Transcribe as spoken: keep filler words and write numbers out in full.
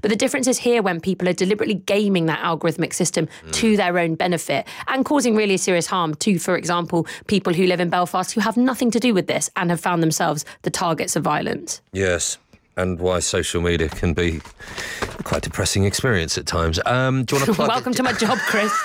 But the difference is here when people are deliberately gaming that algorithmic system mm. to their own benefit and causing really serious harm to, for example, people who live in Belfast who have nothing to do with this and have found themselves the targets of violence. Yes. And why social media can be quite a depressing experience at times. Um, do you want to plug Welcome to my job, Chris.